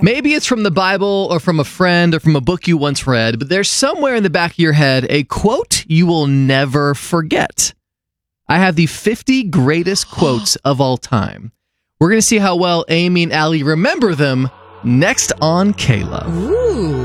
Maybe it's from the Bible or from a friend or from a book you once read, but there's somewhere in the back of your head a quote you will never forget. I have the 50 greatest quotes of all time. We're going to see how well Amy and Allie remember them next on Kayla. Ooh.